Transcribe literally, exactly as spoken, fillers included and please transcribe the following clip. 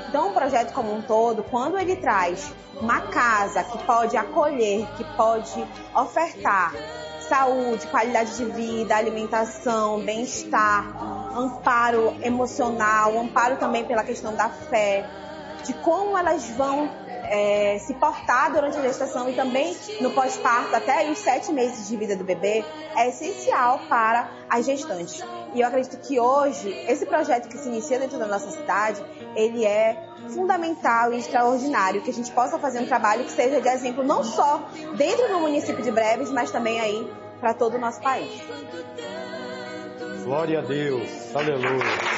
Então, o projeto como um todo, quando ele traz uma casa que pode acolher, que pode ofertar saúde, qualidade de vida, alimentação, bem-estar, amparo emocional, amparo também pela questão da fé, de como elas vão é, se portar durante a gestação e também no pós-parto, até os sete meses de vida do bebê, é essencial para as gestantes. E eu acredito que hoje, esse projeto que se inicia dentro da nossa cidade, ele é fundamental e extraordinário, que a gente possa fazer um trabalho que seja de exemplo não só dentro do município de Breves, mas também aí para todo o nosso país. Glória a Deus, aleluia.